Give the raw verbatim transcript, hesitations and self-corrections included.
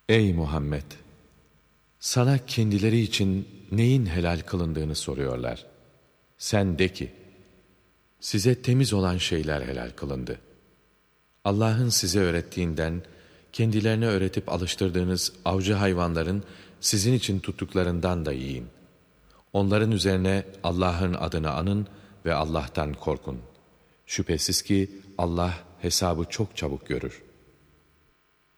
Ey Muhammed! Sana kendileri için neyin helal kılındığını soruyorlar. Sen de ki, size temiz olan şeyler helal kılındı. Allah'ın size öğrettiğinden, kendilerine öğretip alıştırdığınız avcı hayvanların sizin için tuttuklarından da yiyin. Onların üzerine Allah'ın adını anın ve Allah'tan korkun. Şüphesiz ki Allah hesabı çok çabuk görür.